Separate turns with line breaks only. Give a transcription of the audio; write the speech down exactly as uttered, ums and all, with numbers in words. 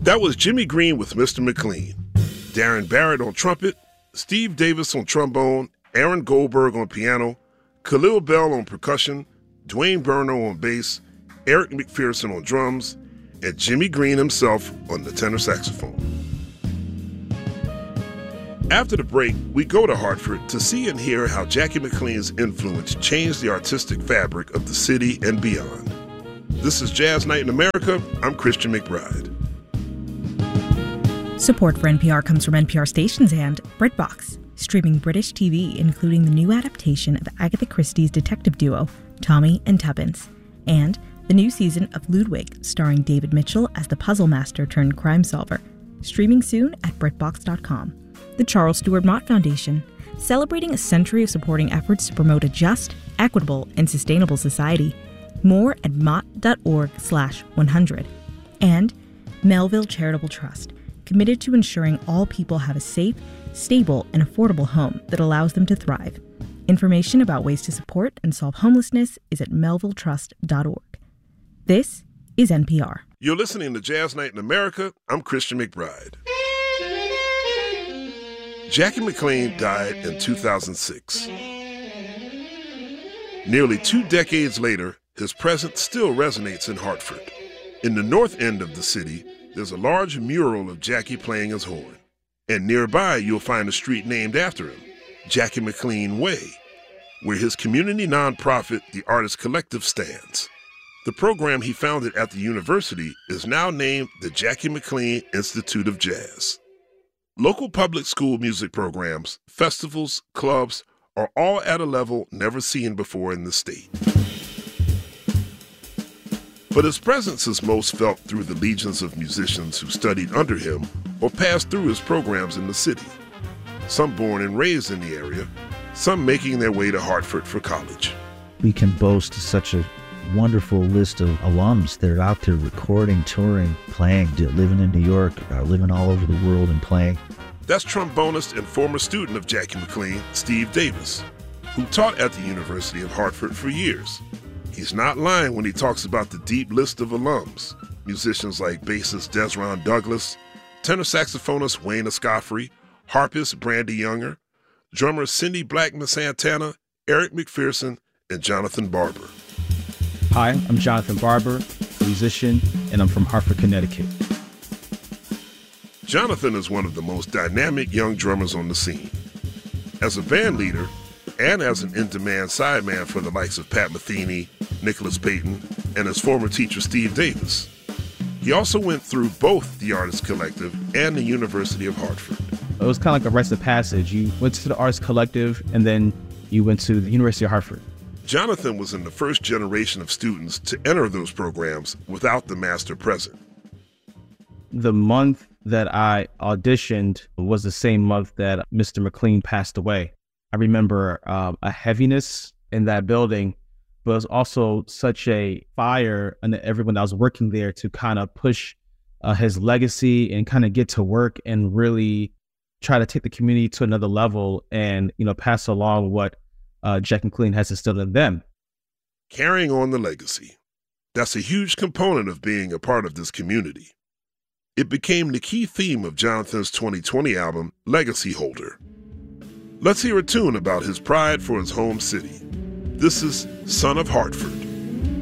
That was Jimmy Green with Mister McLean, Darren Barrett on trumpet, Steve Davis on trombone, Aaron Goldberg on piano, Khalil Bell on percussion, Dwayne Burno on bass, Eric McPherson on drums, and Jimmy Green himself on the tenor saxophone. After the break, we go to Hartford to see and hear how Jackie McLean's influence changed the artistic fabric of the city and beyond. This is Jazz Night in America. I'm Christian McBride.
Support for N P R comes from N P R stations and BritBox, streaming British T V, including the new adaptation of Agatha Christie's detective duo, Tommy and Tuppence, and the new season of Ludwig, starring David Mitchell as the puzzle master turned crime solver, streaming soon at BritBox dot com. The Charles Stewart Mott Foundation, celebrating a century of supporting efforts to promote a just, equitable, and sustainable society. More at mott.org slash 100. And Melville Charitable Trust, committed to ensuring all people have a safe, stable, and affordable home that allows them to thrive. Information about ways to support and solve homelessness is at melville trust dot org. This is N P R.
You're listening to Jazz Night in America. I'm Christian McBride. Jackie McLean died in two thousand six. Nearly two decades later, his presence still resonates in Hartford. In the north end of the city, there's a large mural of Jackie playing his horn. And nearby, you'll find a street named after him, Jackie McLean Way, where his community nonprofit, the Artist Collective, stands. The program he founded at the university is now named the Jackie McLean Institute of Jazz. Local public school music programs, festivals, clubs are all at a level never seen before in the state. But his presence is most felt through the legions of musicians who studied under him or passed through his programs in the city. Some born and raised in the area, some making their way to Hartford for college.
We can boast such a wonderful list of alums that are out there recording, touring, playing, living in New York, uh, living all over the world and playing.
That's trombonist and former student of Jackie McLean, Steve Davis, who taught at the University of Hartford for years. He's not lying when he talks about the deep list of alums, musicians like bassist Desron Douglas, tenor saxophonist Wayne Escoffery, harpist Brandy Younger, drummer Cindy Blackman Santana, Eric McPherson, and Jonathan Barber.
Hi, I'm Jonathan Barber, musician, and I'm from Hartford, Connecticut.
Jonathan is one of the most dynamic young drummers on the scene. As a band leader, and as an in-demand sideman for the likes of Pat Metheny, Nicholas Payton, and his former teacher Steve Davis. He also went through both the Artist Collective and the University of Hartford.
It was kind of like a rite of passage. You went to the Artist Collective, and then you went to the University of Hartford.
Jonathan was in the first generation of students to enter those programs without the master present.
The month that I auditioned was the same month that Mister McLean passed away. I remember um, a heaviness in that building, but it was also such a fire in everyone that was working there to kind of push uh, his legacy and kind of get to work and really try to take the community to another level and, you know, pass along what uh, Jackie McLean has instilled in them.
Carrying on the legacy. That's a huge component of being a part of this community. It became the key theme of Jonathan's twenty twenty album, Legacy Holder. Let's hear a tune about his pride for his home city. This is Son of Hartford.